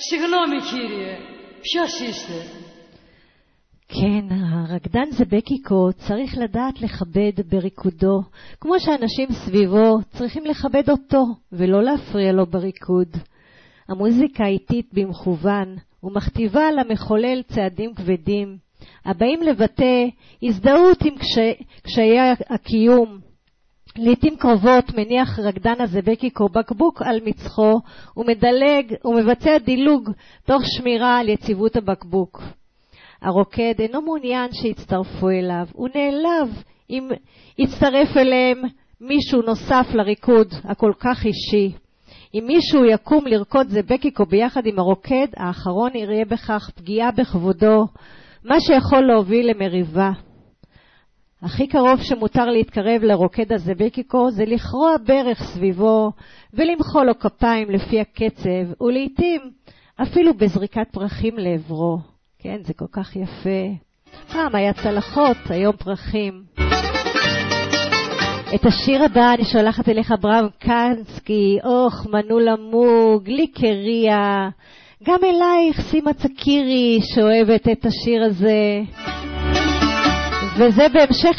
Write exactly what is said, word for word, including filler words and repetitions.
שלום מכירי, פששיסטר. כן, הרקדן זבקיקו צריך לדעת לכבד בריקודו, כמו שאנשים סביבו צריכים לכבד אותו ולא להפריע לו בריקוד. המוזיקה איטית במכוון ומכתיבה על המחולל צעדים כבדים, הבאים לבטא הזדהות עם קשי, קשיי הקיום. לעתים קרובות מניח רקדן הזבקיקו בקבוק על מצחו ומדלג ומבצע דילוג תוך שמירה על יציבות הבקבוק. הרוקד אינו מעוניין שיצטרפו אליו, הוא נעלב אם יצטרף אליהם מישהו נוסף לריקוד הכל כך אישי. אם מישהו יקום לרקוד זבקיקו ביחד עם הרוקד, האחרון יראה בכך פגיעה בכבודו, מה שיכול להוביל למריבה. הכי קרוב שמותר להתקרב לרוקד הזבקיקו זה לכרוע ברך סביבו ולמחוא לו כפיים לפי הקצב, ולעיתים אפילו בזריקת פרחים לעברו. כן, זה כל כך יפה. פעם היה צלחות, היום פרחים. את השיר הבא אני שולחת אליך ברם קנסקי, אוך מנולה מוג, ליקריה. גם אלייך סימה צקירי שאוהבת את השיר הזה. וזה בהמשך